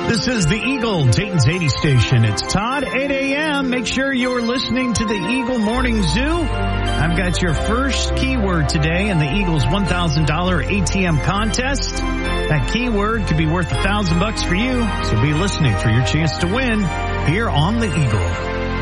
This is the Eagle, Dayton's 80 station. It's Todd, 8 a.m. Make sure you're listening to the Eagle Morning Zoo. I've got your first keyword today in the Eagle's $1,000 ATM contest. That keyword could be worth $1,000 for you, so be listening for your chance to win here on the Eagle.